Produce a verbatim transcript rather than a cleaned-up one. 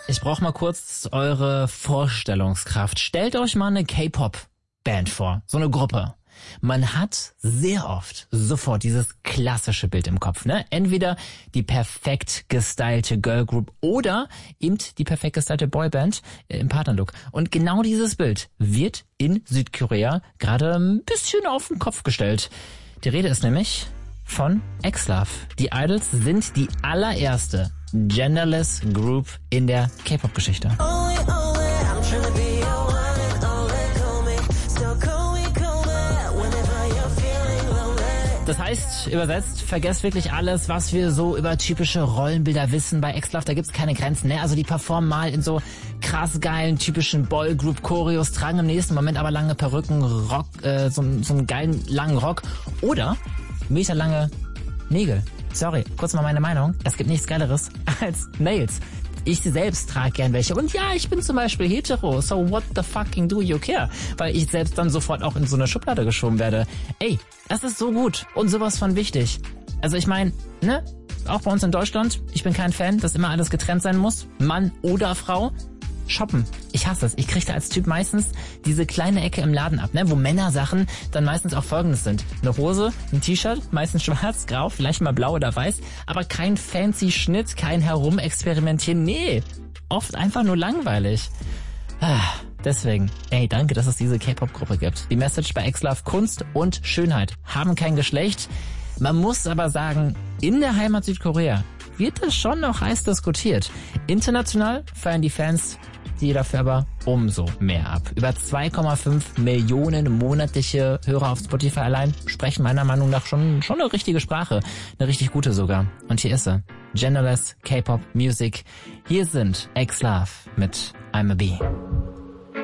Ich brauche mal kurz eure Vorstellungskraft. Stellt euch mal eine K-Pop-Band vor, so eine Gruppe. Man hat sehr oft sofort dieses klassische Bild im Kopf, ne? Entweder die perfekt gestylte Girlgroup oder eben die perfekt gestylte Boyband im Partnerlook. Und genau dieses Bild wird in Südkorea gerade ein bisschen auf den Kopf gestellt. Die Rede ist nämlich von X-Love. Die Idols sind die allererste genderless Group in der K-Pop-Geschichte. Das heißt, übersetzt, vergesst wirklich alles, was wir so über typische Rollenbilder wissen bei X-Love. Da gibt's keine Grenzen, ne? Also die performen mal in so krass geilen, typischen Boygroup-Choreos, tragen im nächsten Moment aber lange Perücken, Rock, äh, so, so einen geilen, langen Rock oder meterlange Nägel. Sorry, kurz mal meine Meinung. Es gibt nichts Geileres als Nails. Ich selbst trage gern welche. Und ja, ich bin zum Beispiel hetero. So what the fucking do you care? Weil ich selbst dann sofort auch in so eine Schublade geschoben werde. Ey, das ist so gut und sowas von wichtig. Also ich meine, ne? Auch bei uns in Deutschland, ich bin kein Fan, dass immer alles getrennt sein muss. Mann oder Frau. Shoppen. Ich hasse es. Ich kriege da als Typ meistens diese kleine Ecke im Laden ab, ne, wo Männersachen dann meistens auch folgendes sind. Eine Hose, ein T-Shirt, meistens schwarz, grau, vielleicht mal blau oder weiß, aber kein fancy Schnitt, kein Herumexperimentieren. Nee, oft einfach nur langweilig. Ah, deswegen, ey, danke, dass es diese K-Pop-Gruppe gibt. Die Message bei X-Love: Kunst und Schönheit haben kein Geschlecht. Man muss aber sagen, in der Heimat Südkorea wird das schon noch heiß diskutiert. International feiern die Fans die dafür aber umso mehr ab. Über zwei Komma fünf Millionen monatliche Hörer auf Spotify allein sprechen meiner Meinung nach schon schon eine richtige Sprache. Eine richtig gute sogar. Und hier ist sie. Genderless K-Pop Music. Hier sind X-Love mit I'm a Bee.